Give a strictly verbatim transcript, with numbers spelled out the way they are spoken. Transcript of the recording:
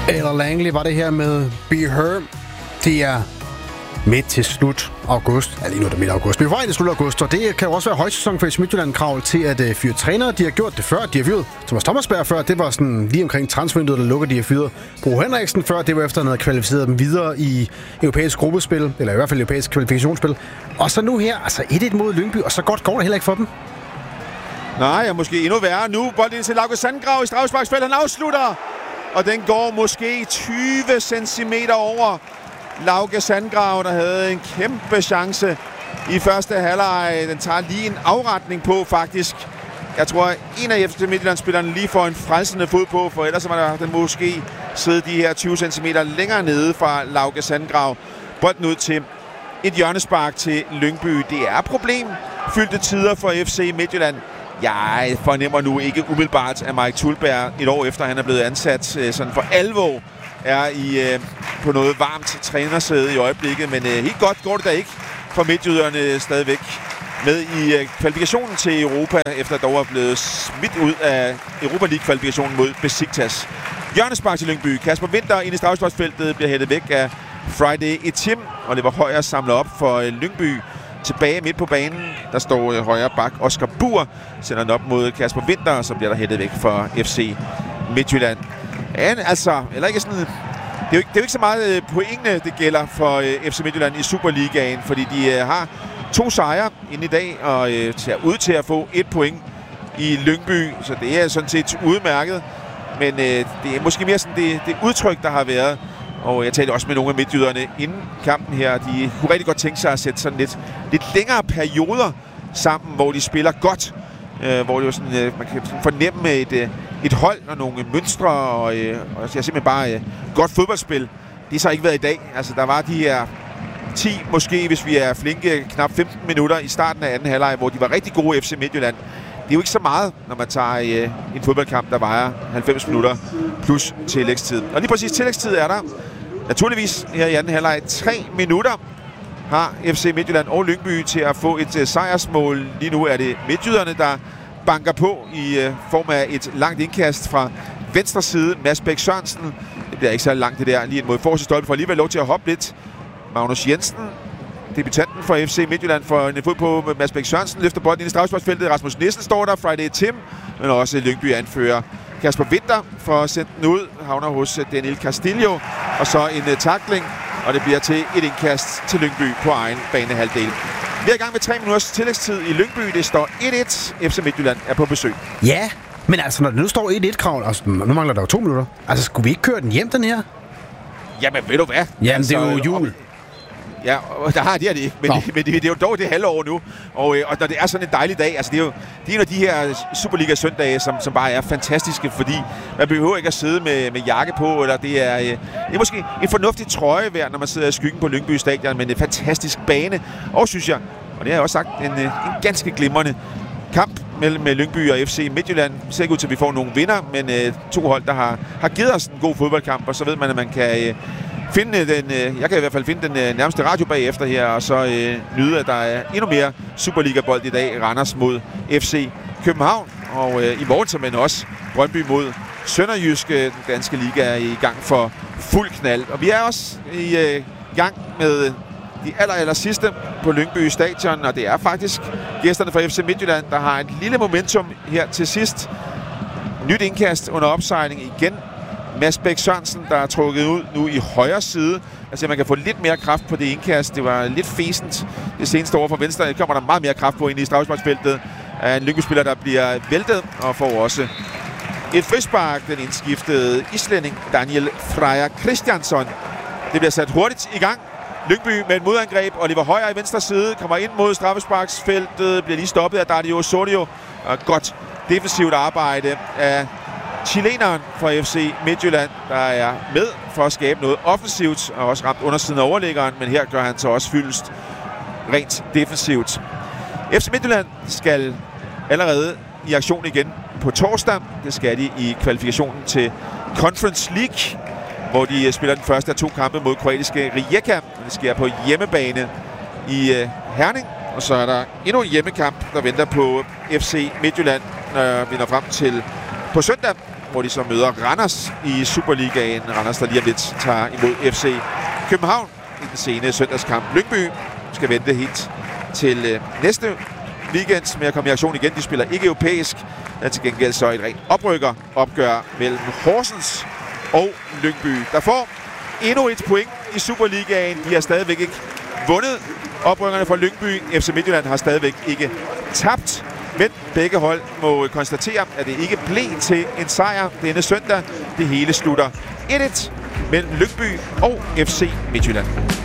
Eller Langley var det her med Be Her. Det er midt til slut august. Ja, lige nu er det midt august. Vi er vej til slut august, og det kan jo også være højsæson for F C Midtjylland-krav til at uh, fyre trænere. De har gjort det før. De har fyret Thomas Thomasberg før. Det var sådan lige omkring transfervinduet, der lukker. De har fyret Bro Henriksen før. Det var efter, at han havde kvalificeret dem videre i europæisk gruppespil, eller i hvert fald europæisk kvalifikationsspil. Og så nu her, altså et et mod Lyngby, og så godt går det heller ikke for dem. Nej, ja, måske endnu værre. Nu bolden til Lauke Sandgrav i straffesparksfeltet. Han afslutter, og den går måske tyve centimeter over Lauke Sandgrav, der havde en kæmpe chance i første halvleg. Den tager lige en afretning på, faktisk. Jeg tror, en af F C Midtjylland-spillerne lige får en frelsende fod på, for ellers var der den måske sidde de her tyve centimeter længere nede fra Lauke Sandgrav. Bolden ud til et hjørnespark til Lyngby. Det er problemfyldte tider for F C Midtjylland. Jeg fornemmer nu ikke umiddelbart, at Mike Thulberg et år efter, han er blevet ansat sådan for alvor, er i øh, på noget varmt trænersæde i øjeblikket. Men øh, helt godt går det da ikke for midtjyderne stadigvæk med i øh, kvalifikationen til Europa, efter dog er blevet smidt ud af Europa League-kvalifikationen mod Besiktas. Hjørnespark til Lyngby. Kasper Winther ind i straffesparksfeltet bliver hættet væk af Friday Etim, og det var højre samlet op for øh, Lyngby. Tilbage midt på banen, der står øh, højre bak Oscar Buhr, sender den op mod Kasper Winther, og så bliver der hættet væk for F C Midtjylland. Ja, altså, eller ikke sådan, det er, jo ikke, det er jo ikke så meget pointene, det gælder for øh, F C Midtjylland i Superligaen, fordi de øh, har to sejre inden i dag, og øh, ser ud til at få et point i Lyngby, så det er sådan set udmærket, men øh, det er måske mere sådan det, det udtryk, der har været. Og jeg talte også med nogle af midtjyderne inden kampen her. De kunne rigtig godt tænke sig at sætte sådan lidt, lidt længere perioder sammen, hvor de spiller godt. Øh, hvor det jo sådan, øh, man kan fornemme et, øh, et hold og nogle mønstre, og, øh, og jeg simpelthen bare øh, godt fodboldspil. Det har så ikke været i dag. Altså, der var de her ti, måske hvis vi er flinke, knap femten minutter i starten af anden halvleg, hvor de var rigtig gode F C Midtjylland. Det er jo ikke så meget, når man tager øh, en fodboldkamp, der vejer halvfems minutter plus tillægstid. Og lige præcis tillægstid er der naturligvis her i anden halvleg tre minutter har F C Midtjylland og Lyngby til at få et uh, sejrsmål. Lige nu er det midtjyderne, der banker på i uh, form af et langt indkast fra venstre side. Mads Bæk Sørensen, det bliver ikke så langt det der, lige mod forreste stolpe, for alligevel lov til at hoppe lidt. Magnus Jensen, debutanten for F C Midtjylland, for en fod på Mads Bæk Sørensen, løfter bolden ind i straffesparksfeltet. Rasmus Nissen står der, Friday Tim, men også Lyngby anfører. Kasper Winther for at sende den ud, havner hos Daniel Castillo, og så en uh, tackling, og det bliver til et indkast til Lyngby på egen banehalvdel. Vi er i gang med tre minutters tillægstid i Lyngby. Det står et et. F C Midtjylland er på besøg. Ja, men altså når det nu står et et-krav, altså nu mangler der jo to minutter. Altså skulle vi ikke køre den hjem, den her? Jamen ved du hvad? Jamen altså, det er jo jul. Ja, og der har de det ikke, men, det, men det, det er jo dog det halve år nu, og, og når det er sådan en dejlig dag, altså det er jo det er en af de her Superliga-søndage, som, som bare er fantastiske, fordi man behøver ikke at sidde med, med jakke på, eller det er, det er måske en fornuftig trøje værd, når man sidder i skyggen på Lyngby Stadion, men en fantastisk bane, og synes jeg, og det har jeg også sagt, en, en ganske glimrende kamp mellem Lyngby og F C Midtjylland. Det ser ikke ud til, at vi får nogle vinder, men uh, to hold, der har, har givet os en god fodboldkamp, og så ved man, at man kan uh, finde den, uh, jeg kan i hvert fald finde den uh, nærmeste radio bagefter her, og så uh, nyde, at der er endnu mere Superliga-bold i dag. Randers mod F C København, og uh, i morgen men også Brøndby mod Sønderjysk. Den danske liga er i gang for fuld knald, og vi er også i uh, gang med de aller, aller sidste på Lyngby Stadion, og det er faktisk gæsterne fra F C Midtjylland, der har et lille momentum her til sidst. Nyt indkast under opsejling igen. Mads Bæk Sørensen, der er trukket ud nu i højre side. Altså, man kan få lidt mere kraft på det indkast. Det var lidt fesent det seneste år fra venstre. Det kommer der meget mere kraft på ind i straffesparksfeltet af en Lyngby-spiller, der bliver væltet og får også et frispark. Den indskiftede islænding Daniel Freyr Christiansson. Det bliver sat hurtigt i gang. Lyngby med et modangreb. Oliver Højer i venstre side kommer ind mod straffesparksfeltet. Bliver lige stoppet af Dario Osorio. Og godt defensivt arbejde af chileneren fra F C Midtjylland, der er med for at skabe noget offensivt og også ramt undersiden af overliggeren, men her gør han så også fyldest rent defensivt. F C Midtjylland skal allerede i aktion igen på torsdag. Det skal de i kvalifikationen til Conference League, hvor de spiller den første af to kampe mod kroatiske Rijeka. Det sker på hjemmebane i Herning, og så er der endnu en hjemmekamp, der venter på F C Midtjylland, når vi når frem til på søndag hvor de så møder Randers i Superligaen. Randers, der lige om lidt tager imod F C København i den sene søndagskamp. Lyngby skal vente helt til øh, næste weekend med at komme i aktion igen. De spiller ikke europæisk, men til gengæld så et rent oprykker opgør mellem Horsens og Lyngby, der får endnu et point i Superligaen. De har stadigvæk ikke vundet. Oprykkerne fra Lyngby, F C Midtjylland, har stadigvæk ikke tabt. Men begge hold må konstatere, at det ikke blev til en sejr denne søndag. Det hele slutter et et mellem Lyngby og F C Midtjylland.